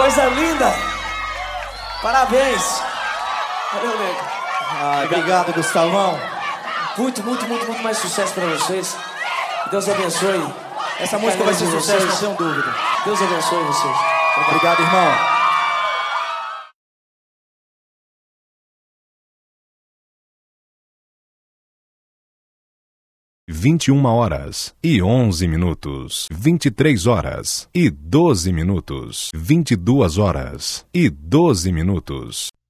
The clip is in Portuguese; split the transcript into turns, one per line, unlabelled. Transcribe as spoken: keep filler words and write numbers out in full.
Coisa linda! Parabéns! Valeu, nego.
Ah, obrigado, Gustavão.
Muito, muito, muito, muito mais sucesso pra vocês. Deus abençoe.
Essa música vai ser sucesso, não tenho dúvida.
Deus abençoe vocês.
Obrigado, irmão.
vinte e uma horas e onze minutos, vinte e três horas e doze minutos, vinte e duas horas e doze minutos.